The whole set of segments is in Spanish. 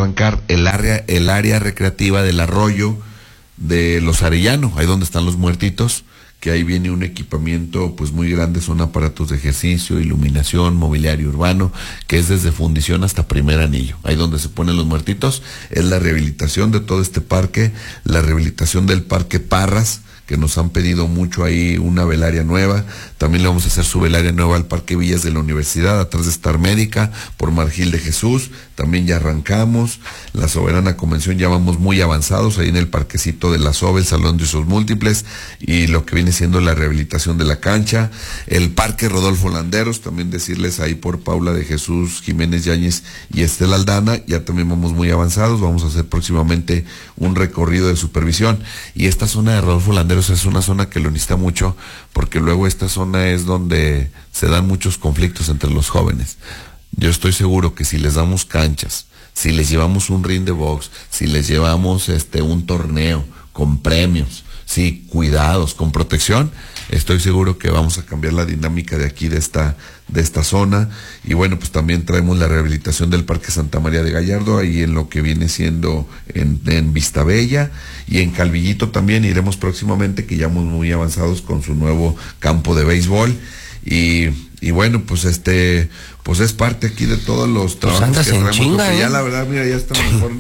arrancar el área recreativa del arroyo de Los Arellano, ahí donde están los muertitos, que ahí viene un equipamiento pues muy grande, son aparatos de ejercicio, iluminación, mobiliario urbano, que es desde fundición hasta primer anillo, ahí donde se ponen los muertitos. Es la rehabilitación de todo este parque, la rehabilitación del Parque Parras, que nos han pedido mucho ahí una velaria nueva. También le vamos a hacer su velaria nueva al Parque Villas de la Universidad, atrás de Star Médica, por Margil de Jesús. También ya arrancamos. La Soberana Convención ya vamos muy avanzados ahí en el parquecito de la SOBE, el Salón de Usos Múltiples, y lo que viene siendo la rehabilitación de la cancha. El Parque Rodolfo Landeros, también decirles ahí por Paula de Jesús, Jiménez Yáñez y Estela Aldana, ya también vamos muy avanzados. Vamos a hacer próximamente un recorrido de supervisión. Y esta zona de Rodolfo Landeros es una zona que lo necesita mucho, porque luego esta zona es donde se dan muchos conflictos entre los jóvenes. Yo estoy seguro que si les damos canchas, si les llevamos un ring de box, si les llevamos un torneo con premios, sí, cuidados, con protección, estoy seguro que vamos a cambiar la dinámica de aquí, de esta zona. Y bueno, pues también traemos la rehabilitación del Parque Santa María de Gallardo, ahí en lo que viene siendo en Vistabella, y en Calvillito también iremos próximamente, que ya vamos muy avanzados con su nuevo campo de béisbol. Y bueno, pues pues es parte aquí de todos los trabajos que traemos, porque ya la verdad, mira, ya está mejor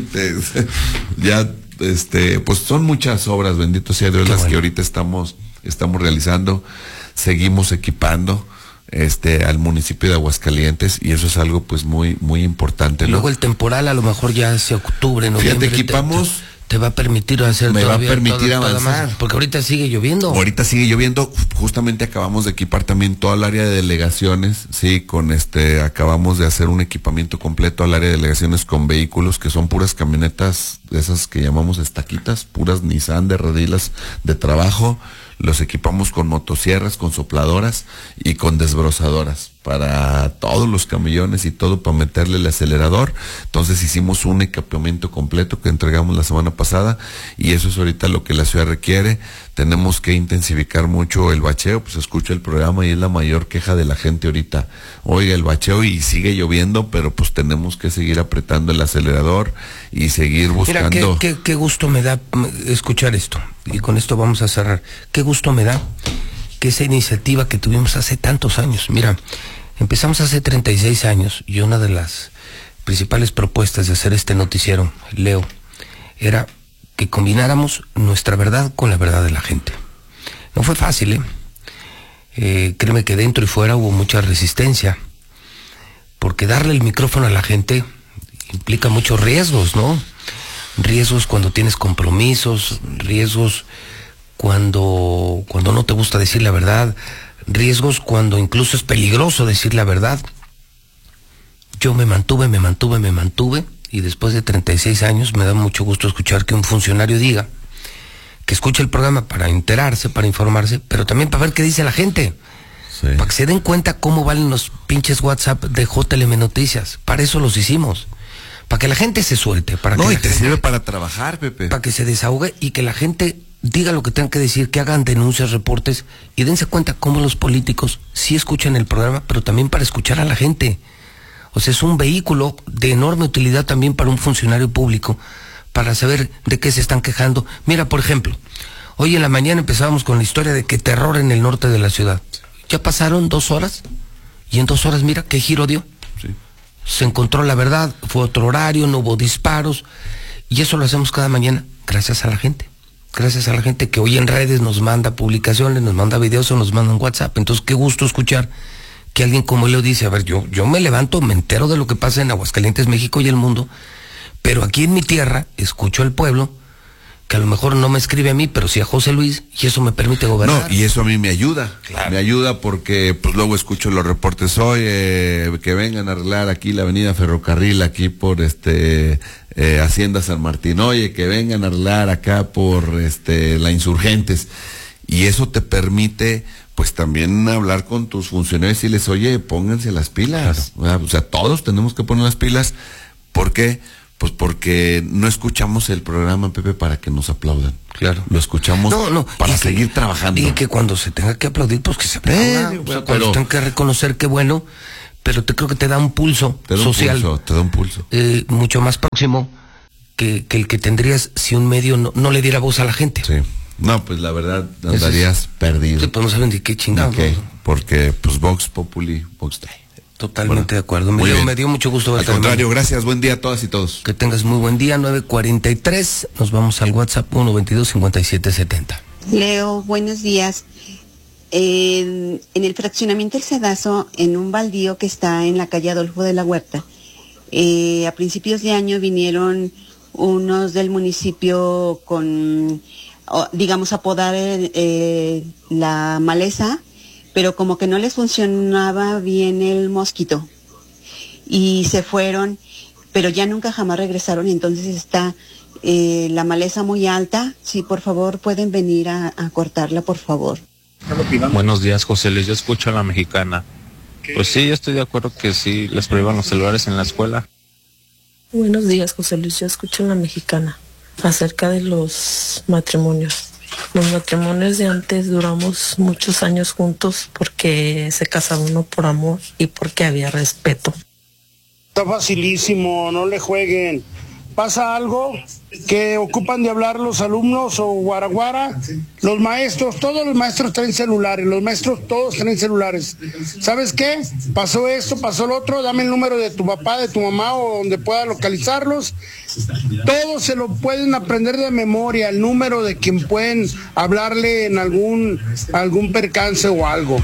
pues son muchas obras, bendito sea Dios, las que ahorita estamos realizando. Seguimos equipando al municipio de Aguascalientes, y eso es algo pues muy muy importante, ¿no? Luego el temporal a lo mejor ya hacia octubre, noviembre. Fíjate, equipamos. Te va a permitir hacer me va a permitir avanzar más, porque ahorita sigue lloviendo. Justamente acabamos de equipar también toda el área de delegaciones, sí, con acabamos de hacer un equipamiento completo al área de delegaciones con vehículos que son puras camionetas, de esas que llamamos estaquitas, puras Nissan de redilas de trabajo. Los equipamos con motosierras, con sopladoras y con desbrozadoras para todos los camellones y todo, para meterle el acelerador. Entonces hicimos un equipamiento completo que entregamos la semana pasada, y eso es ahorita lo que la ciudad requiere. Tenemos que intensificar mucho el bacheo, pues escucha el programa y es la mayor queja de la gente ahorita. Oiga, el bacheo, y sigue lloviendo, pero pues tenemos que seguir apretando el acelerador y seguir buscando. Mira, qué gusto me da escuchar esto, y con esto vamos a cerrar. Qué gusto me da que esa iniciativa que tuvimos hace tantos años, mira, empezamos hace 36 años, y una de las principales propuestas de hacer este noticiero, Leo, era que combináramos nuestra verdad con la verdad de la gente. No fue fácil, créeme que dentro y fuera hubo mucha resistencia, porque darle el micrófono a la gente implica muchos riesgos, ¿no? Riesgos cuando tienes compromisos, riesgos cuando no te gusta decir la verdad, riesgos cuando incluso es peligroso decir la verdad. Yo me mantuve, y después de 36 años me da mucho gusto escuchar que un funcionario diga que escucha el programa para enterarse, para informarse, pero también para ver qué dice la gente. Sí. Para que se den cuenta cómo valen los pinches WhatsApp de JLM Noticias. Para eso los hicimos. Para que la gente se suelte. Y te sirve para trabajar, Pepe. Para que se desahogue y que la gente diga lo que tengan que decir, que hagan denuncias, reportes, y dense cuenta cómo los políticos sí escuchan el programa, pero también para escuchar a la gente. O sea, es un vehículo de enorme utilidad también para un funcionario público, para saber de qué se están quejando. Mira, por ejemplo, hoy en la mañana empezábamos con la historia de que terror en el norte de la ciudad. Ya pasaron 2 horas, y en 2 horas mira qué giro dio. Sí. Se encontró la verdad, fue otro horario, no hubo disparos, y eso lo hacemos cada mañana gracias a la gente. Gracias a la gente que hoy en redes nos manda publicaciones, nos manda videos o nos manda un WhatsApp. Entonces, qué gusto escuchar que alguien como Leo dice, a ver, yo me levanto, me entero de lo que pasa en Aguascalientes, México y el mundo, pero aquí en mi tierra escucho al pueblo, que a lo mejor no me escribe a mí, pero sí a José Luis, y eso me permite gobernar. No, y eso a mí me ayuda. Claro. Me ayuda porque pues luego escucho los reportes hoy, que vengan a arreglar aquí la avenida Ferrocarril, aquí por Hacienda San Martín, oye, que vengan a arreglar acá por la Insurgentes, y eso te permite pues también hablar con tus funcionarios y decirles, oye, pónganse las pilas. Claro. O sea, todos tenemos que poner las pilas. ¿Por qué? Pues porque no escuchamos el programa, Pepe, para que nos aplaudan. Claro. Lo escuchamos para seguir trabajando. Y que cuando se tenga que aplaudir, pues que se aplauda. Cuando se tenga que reconocer, qué bueno, pero creo que te da un pulso social. Te da un pulso. Mucho más próximo que el que tendrías si un medio no le diera voz a la gente. Sí. No, pues la verdad andarías perdido. Sí, pues no saben de qué chingados. Okay. Porque pues Vox Populi, Vox Day. Totalmente de acuerdo. Me dio mucho gusto verte. Al contrario, gracias. Buen día a todas y todos. Que tengas muy buen día. 9:43. Nos vamos al WhatsApp 122-5770. Leo, buenos días. En el fraccionamiento El Cedazo, en un baldío que está en la calle Adolfo de la Huerta, a principios de año vinieron unos del municipio con, digamos, a podar la maleza, pero como que no les funcionaba bien el mosquito y se fueron, pero ya nunca jamás regresaron. Entonces está la maleza muy alta. Sí, por favor, pueden venir a cortarla, por favor. Buenos días, José Luis, yo escucho a la mexicana. Pues sí, yo estoy de acuerdo que sí les prohíban los celulares en la escuela. Buenos días, José Luis, yo escucho a la mexicana acerca de los matrimonios. Los matrimonios de antes duramos muchos años juntos porque se casaba uno por amor y porque había respeto. Está facilísimo, no le jueguen. Pasa algo que ocupan de hablar los alumnos o guaraguara, los maestros, todos los maestros traen celulares, los maestros todos traen celulares. ¿Sabes qué? Pasó esto, pasó lo otro, dame el número de tu papá, de tu mamá o donde pueda localizarlos. Todos se lo pueden aprender de memoria, el número de quien pueden hablarle en algún percance o algo.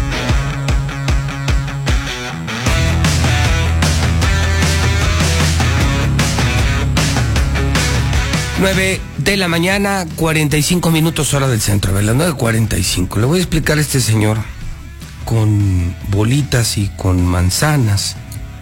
De la mañana, 45 minutos hora del centro, a ver, las 9:45. Le voy a explicar a este señor con bolitas y con manzanas,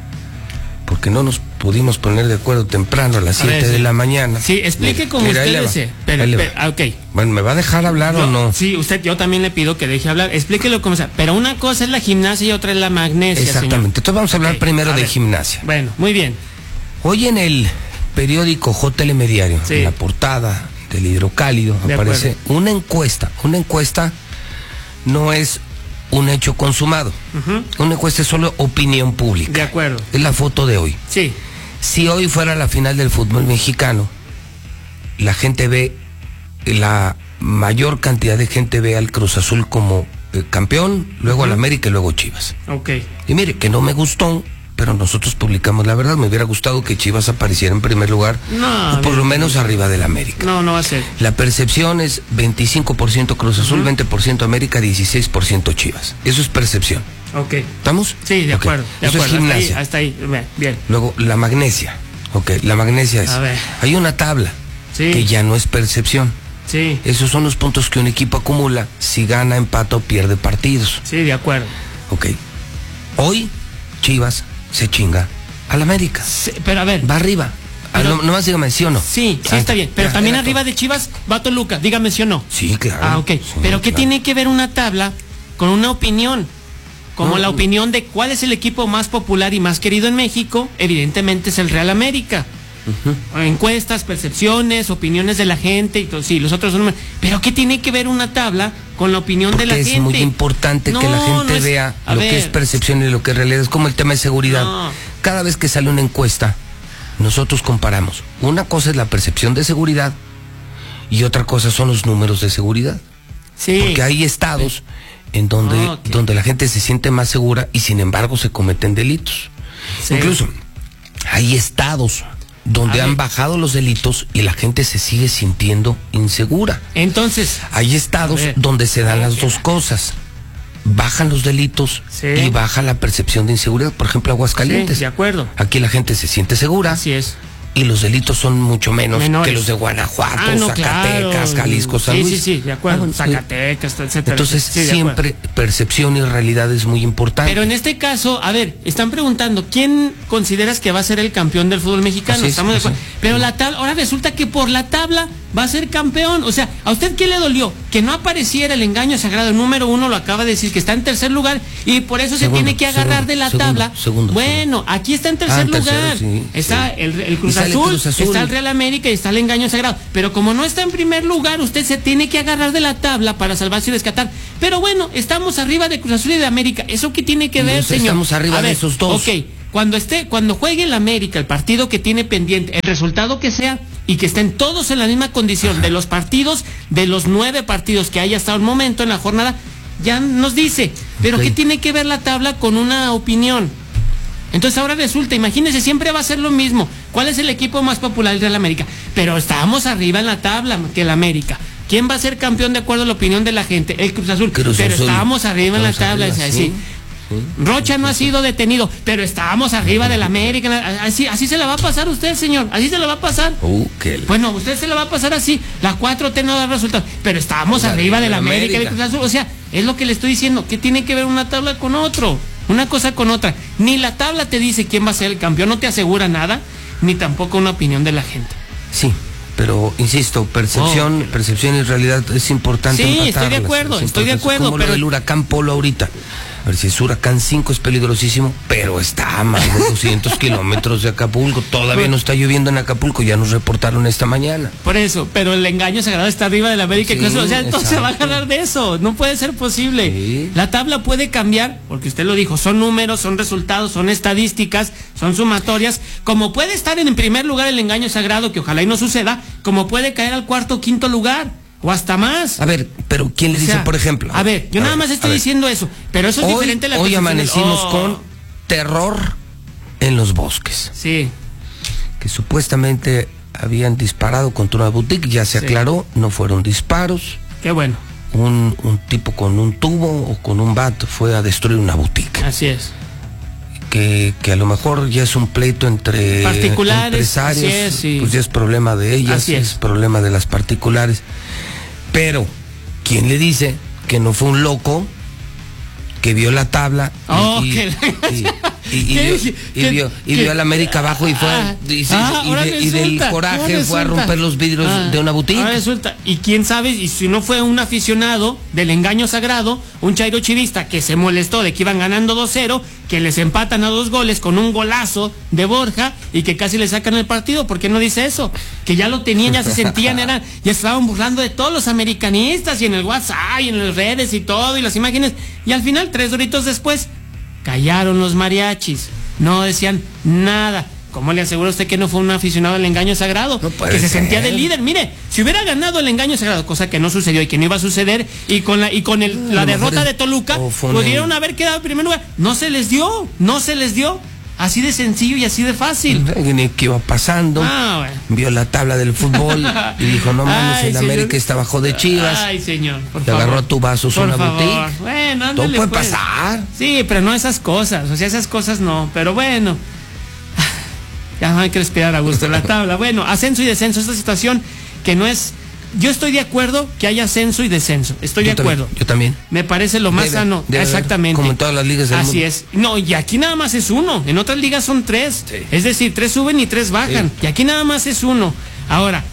porque no nos pudimos poner de acuerdo temprano a las 7 de la mañana. Sí, explique como usted desee. Okay. Bueno, ¿me va a dejar hablar o no? Sí, yo también le pido que deje hablar. Explíquelo como sea. Pero una cosa es la gimnasia y otra es la magnesia, exactamente, señor. Entonces vamos a hablar primero de gimnasia. Bueno, muy bien. Hoy en el periódico JL Mediario, sí, en la portada del Hidrocálido, aparece una encuesta. Una encuesta no es un hecho consumado. Una encuesta es solo opinión pública. De acuerdo. Es la foto de hoy. Sí. Si hoy fuera la final del fútbol mexicano, la gente ve, la mayor cantidad de gente ve al Cruz Azul como campeón, luego al América y luego Chivas. Ok. Y mire, que no me gustó, pero nosotros publicamos la verdad. Me hubiera gustado que Chivas apareciera en primer lugar, o por lo menos arriba del América. No va a ser. La percepción es 25% Cruz Azul, 20% América, 16% Chivas. Eso es percepción. Ok. ¿Estamos? Sí, de acuerdo. De Eso acuerdo. es gimnasia. Hasta ahí. Bien. Luego, la magnesia. Ok, la magnesia es... A ver. Hay una tabla que ya no es percepción. Sí. Esos son los puntos que un equipo acumula si gana, empata o pierde partidos. Sí, de acuerdo. Ok. Hoy, Chivas se chinga al América. Sí, pero a ver. Va arriba. Nomás dígame sí o no. Sí, está bien. Pero también arriba de Chivas va Toluca. Dígame sí o no. Sí, claro. Ok. Sí, pero ¿qué tiene que ver una tabla con una opinión? Como la opinión de cuál es el equipo más popular y más querido en México, evidentemente es el Real América. Encuestas, percepciones, opiniones de la gente y todo, sí, los otros son... Pero ¿qué tiene que ver una tabla con la opinión de la gente? Es muy importante que la gente vea lo que es percepción y lo que es realidad. Es como el tema de seguridad. Cada vez que sale una encuesta, nosotros comparamos. Una cosa es la percepción de seguridad y otra cosa son los números de seguridad. Sí. Porque hay estados en donde la gente se siente más segura y sin embargo se cometen delitos. Sí. Incluso hay estados donde han bajado los delitos y la gente se sigue sintiendo insegura. Entonces, hay estados donde se dan las dos cosas. Bajan los delitos y baja la percepción de inseguridad. Por ejemplo, Aguascalientes. Sí, de acuerdo. Aquí la gente se siente segura. Así es. Y los delitos son mucho menores que los de Guanajuato, Zacatecas, Jalisco, San Luis. Sí, de acuerdo. Zacatecas, etcétera. Entonces, siempre percepción y realidad es muy importante. Pero en este caso, a ver, están preguntando, ¿quién consideras que va a ser el campeón del fútbol mexicano? Estamos de acuerdo. Pero la tabla, ahora resulta que por la tabla va a ser campeón. O sea, ¿a usted qué le dolió? que no apareciera el engaño sagrado. Número 1 lo acaba de decir, que está en tercer lugar y por eso se tiene que agarrar de la tabla. Bueno, aquí está en tercer lugar. Está el Cruz Azul, está el Real América y está el engaño sagrado. Pero como no está en primer lugar, usted se tiene que agarrar de la tabla para salvarse y rescatar. Pero bueno, estamos arriba de Cruz Azul y de América. ¿Eso qué tiene que ver, señor? Estamos arriba de esos dos. Ok, cuando juegue el América, el partido que tiene pendiente, el resultado que sea, y que estén todos en la misma condición de los partidos, de los 9 partidos que haya hasta el momento en la jornada, ya nos dice. Pero ¿qué tiene que ver la tabla con una opinión? Entonces ahora resulta, imagínense, siempre va a ser lo mismo. ¿Cuál es el equipo más popular del América? Pero estábamos arriba en la tabla que el América. ¿Quién va a ser campeón de acuerdo a la opinión de la gente? El Cruz Azul. Pero estábamos arriba en la tabla. ¿Sí? Rocha no ha sido detenido, pero estábamos arriba del América. Así se la va a pasar usted, señor. Así se la va a pasar. Bueno, usted se la va a pasar así. La 4T no da resultados, pero estábamos arriba del América. Del Cruz Azul. O sea, es lo que le estoy diciendo. ¿Qué tiene que ver una tabla con otro? Una cosa con otra. Ni la tabla te dice quién va a ser el campeón, no te asegura nada, ni tampoco una opinión de la gente. Sí, pero insisto, percepción y realidad es importante. Sí, estoy de acuerdo, como pero el huracán Polo ahorita. A ver, si es huracán 5 es peligrosísimo, pero está a más de 200 kilómetros de Acapulco. Todavía no está lloviendo en Acapulco, ya nos reportaron esta mañana. Por eso, pero el engaño sagrado está arriba de la América. Sí, o sea, entonces se va a ganar de eso. No puede ser posible. Sí. La tabla puede cambiar, porque usted lo dijo, son números, son resultados, son estadísticas, son sumatorias. Como puede estar en primer lugar el engaño sagrado, que ojalá y no suceda, como puede caer al cuarto o quinto lugar. O hasta más. A ver, pero ¿quién le dice, por ejemplo? A ver, yo nada más estoy diciendo eso, pero eso es diferente a la hoy amanecimos con terror en los bosques. Sí. Que supuestamente habían disparado contra una boutique, ya se aclaró, no fueron disparos. Qué bueno. Un tipo con un tubo o con un bat fue a destruir una boutique. Así es. Que a lo mejor ya es un pleito entre particulares, empresarios, pues ya es problema de ellas, es problema de las particulares. Pero, ¿quién le dice que no fue un loco que vio la tabla y vio a la América abajo y fue y del coraje fue a romper los vidrios de una boutique? Ahora resulta, y quién sabe, y si no fue un aficionado del engaño sagrado, un chairo chivista que se molestó de que iban ganando 2-0, que les empatan a 2 goles con un golazo de Borja y que casi le sacan el partido. ¿Por qué no dice eso? Que ya lo tenían, ya se sentían, ya estaban burlando de todos los americanistas y en el WhatsApp y en las redes y todo y las imágenes, y al final 3 horitos después callaron los mariachis, no decían nada. ¿Cómo le asegura usted que no fue un aficionado al engaño sagrado? Que se sentía de líder. Mire, si hubiera ganado el engaño sagrado, cosa que no sucedió y que no iba a suceder, y con la derrota de Toluca, pudieron haber quedado en primer lugar. No se les dio. Así de sencillo y así de fácil. Que iba pasando, vio la tabla del fútbol y dijo, no mames, el América está bajo de Chivas. Ay, señor, por favor. Agarró a tu vaso una boutique. Bueno, ándale, todo puede pasar. Sí, pero no esas cosas, o sea, esas cosas no, pero bueno. Ya no hay que respirar a gusto la tabla. Bueno, ascenso y descenso, esta situación que no es... Yo estoy de acuerdo que haya ascenso y descenso. Estoy de acuerdo. Yo también. Me parece lo más sano. Exactamente. Como en todas las ligas del mundo. Así es. No, y aquí nada más es uno. En otras ligas son 3. Sí. Es decir, 3 suben y 3 bajan. Sí. Y aquí nada más es uno. Ahora,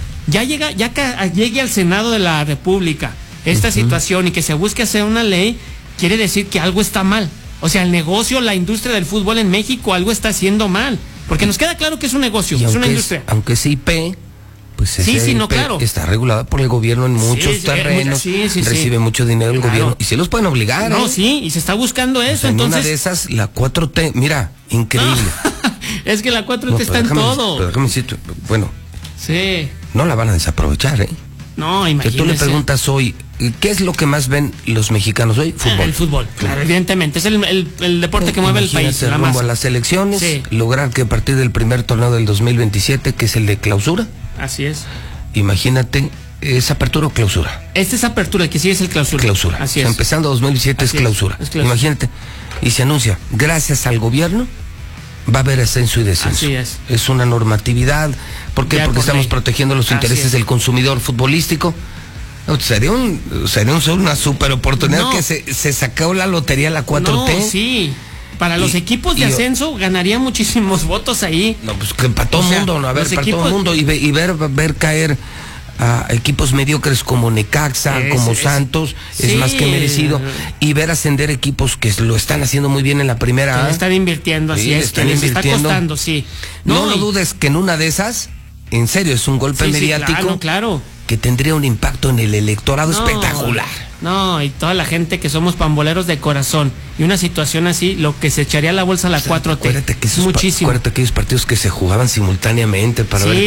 llegue al Senado de la República esta situación y que se busque hacer una ley, quiere decir que algo está mal. O sea, el negocio, la industria del fútbol en México, algo está haciendo mal. Porque nos queda claro que es un negocio, es una industria. Aunque es IP, pues claro. Está regulada por el gobierno en muchos terrenos, recibe mucho dinero el gobierno y se los pueden obligar. No, y se está buscando eso. En entonces... una de esas, la 4T, mira, increíble. Es que la 4T está en todo. Pero déjame decirte, bueno, no la van a desaprovechar, ¿eh? No, imagínese. Que tú le preguntas hoy, ¿qué es lo que más ven los mexicanos hoy? Fútbol. El fútbol, claro, evidentemente. Es el deporte que mueve el país. Rumbo a las elecciones, lograr que a partir del primer torneo del 2027, que es el de clausura. Así es. Imagínate, ¿es apertura o clausura? Esta es apertura, el que sí es el clausura. Clausura. Así es. O sea, empezando 2017 es clausura. Imagínate, y se anuncia, gracias al gobierno va a haber ascenso y descenso. Así es. Es una normatividad. ¿Por qué? Porque estamos protegiendo los intereses del consumidor futbolístico. No, sería una super oportunidad que se sacó la lotería la 4T. No, sí. Para los equipos de ascenso ganaría muchísimos votos ahí. No, pues que para todo el mundo, ¿no? A ver, para todo el mundo y ver caer a equipos mediocres como Necaxa, como Santos, es más que merecido, y ver ascender equipos que lo están haciendo muy bien en la primera A. Están invirtiendo, así es, están les está invirtiendo. costando, sí. No lo dudes que en una de esas, en serio, es un golpe mediático, claro, que tendría un impacto en el electorado espectacular. No, y toda la gente que somos pamboleros de corazón, y una situación así, lo que se echaría a la bolsa la 4T. Acuérdate que muchísimo. Acuérdate aquellos partidos que se jugaban simultáneamente para ver